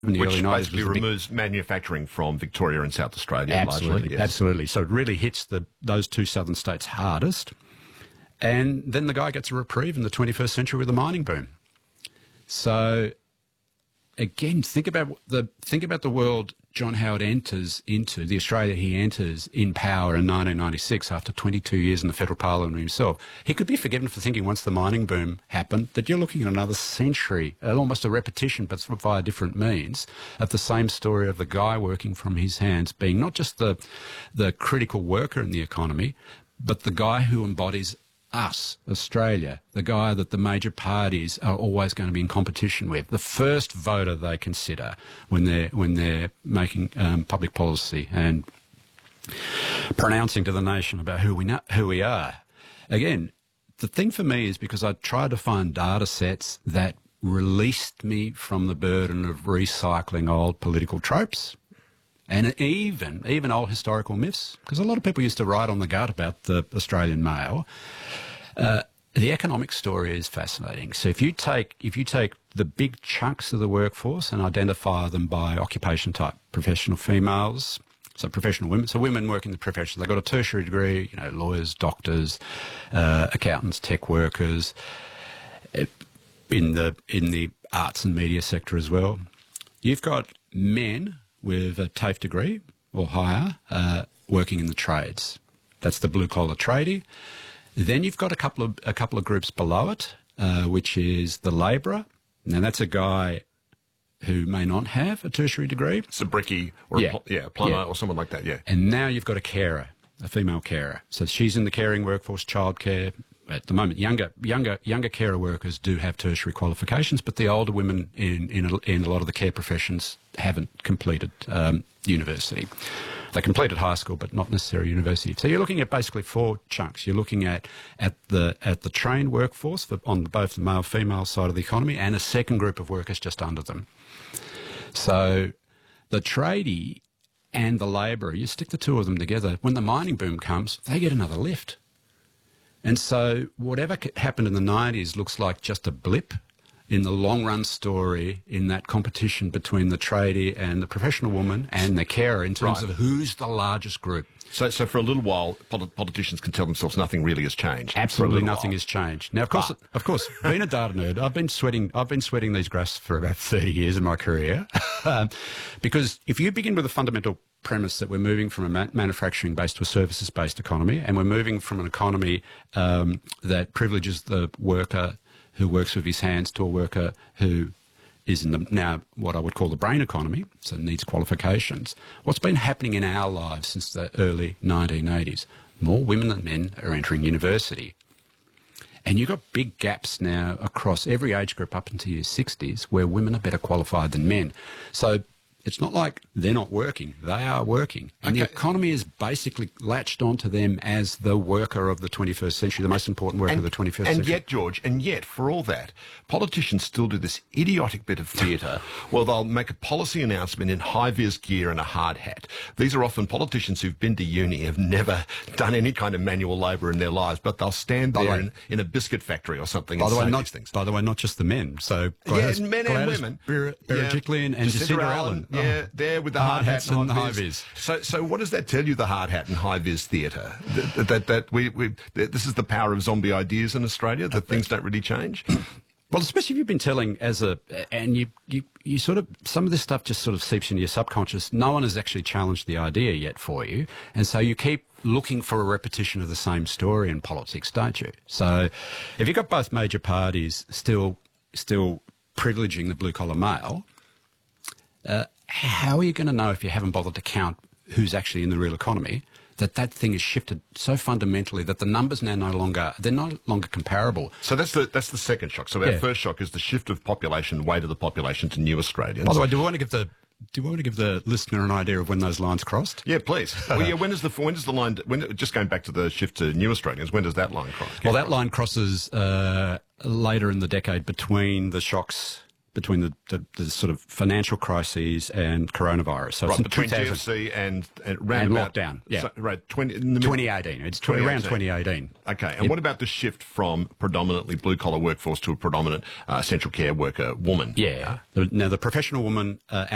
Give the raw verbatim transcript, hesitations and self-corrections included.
in the Which early nineties. basically removes big... manufacturing from Victoria and South Australia. Absolutely, largely, yes. absolutely. So it really hits the those two southern states hardest. And then the guy gets a reprieve in the twenty-first century with the mining boom. So again, think about the think about the world John Howard enters into, the Australia he enters in power in nineteen ninety-six after twenty-two years in the federal parliament himself. He could be forgiven for thinking once the mining boom happened that you're looking at another century, almost a repetition but via different means, of the same story of the guy working from his hands being not just the, the critical worker in the economy, but the guy who embodies us, Australia, the guy that the major parties are always going to be in competition with, the first voter they consider when they're when they're making um, public policy and pronouncing to the nation about who we know, who we are. Again, the thing for me is because I tried to find data sets that released me from the burden of recycling old political tropes. And even even old historical myths, because a lot of people used to write on the gut about the Australian male. Uh, the economic story is fascinating. So if you take if you take the big chunks of the workforce and identify them by occupation type, professional females, so professional women, so women work in the profession, they've got a tertiary degree, you know, lawyers, doctors, uh, accountants, tech workers, in the in the arts and media sector as well. You've got men with a TAFE degree or higher, uh, working in the trades. That's the blue-collar tradie. Then you've got a couple of a couple of groups below it, uh, which is the labourer. Now that's a guy who may not have a tertiary degree. It's a brickie or yeah. a pl- yeah, plumber yeah. or someone like that, yeah. And now you've got a carer, a female carer. So she's in the caring workforce, childcare. At the moment, younger younger younger carer workers do have tertiary qualifications, but the older women in in a, in a lot of the care professions haven't completed um, university. They completed high school, but not necessarily university. So you're looking at basically four chunks. You're looking at at the at the trained workforce for, on both the male female side of the economy, and a second group of workers just under them. So the tradie and the labourer, you stick the two of them together. When the mining boom comes, they get another lift. And so whatever happened in the nineties looks like just a blip in the long-run story in that competition between the tradie and the professional woman and the carer in terms right. of who's the largest group. So, so for a little while, polit- politicians can tell themselves nothing really has changed. Absolutely nothing while. has changed. Now, of course, but. of course, being a data nerd, I've been sweating. I've been sweating these graphs for about thirty years in my career, um, because if you begin with a fundamental premise that we're moving from a ma- manufacturing-based to a services-based economy, and we're moving from an economy um, that privileges the worker who works with his hands to a worker who is in the, now what I would call the brain economy, so needs qualifications. What's been happening in our lives since the early nineteen eighties? More women than men are entering university. And you've got big gaps now across every age group up into your sixties where women are better qualified than men. So it's not like they're not working. They are working. And okay. the economy is basically latched onto them as the worker of the twenty-first century, the most important worker and, of the twenty-first and century. And yet, George, and yet, for all that, politicians still do this idiotic bit of theatre where they'll make a policy announcement in high-vis gear and a hard hat. These are often politicians who've been to uni, have never done any kind of manual labour in their lives, but they'll stand there the way, in, in a biscuit factory or something by and the way, say not, these things. By the way, not just the men. So Gladys, yeah, men Gladys and women. Ber- Berejiklian yeah. and Jacinda, Jacinda Allen. Allen. Yeah, oh. there with the hard, hard hats hat and, and high vis. So, so what does that tell you? The hard hat and high vis theatre. That, that that we we that this is the power of zombie ideas in Australia. That things don't really change. Well, especially if you've been telling as a, and you, you, you sort of, some of this stuff just sort of seeps into your subconscious. No one has actually challenged the idea yet for you. And so you keep looking for a repetition of the same story in politics, don't you? So if you've got both major parties still, still privileging the blue collar male, uh, how are you going to know if you haven't bothered to count who's actually in the real economy? That that thing has shifted so fundamentally that the numbers now no longer, they're no longer comparable. So that's the that's the second shock. So our yeah. first shock is the shift of population, weight of the population to new Australians. By the way, do we want to give the do we want to give the listener an idea of when those lines crossed? Yeah, please. Well, yeah. When is the when does the line? When just going back to the shift to new Australians, when does that line cross? Well, that line crosses uh, later in the decade between the shocks. Between the, the, the sort of financial crises and coronavirus. So right, it's between G F C and, and, round and about, lockdown. Yeah. So, right, twenty, in the twenty eighteen. It's twenty, around twenty eighteen. Okay, and it, what about the shift from predominantly blue-collar workforce to a predominant uh, essential care worker woman? Yeah. Uh, now, the professional woman... Uh,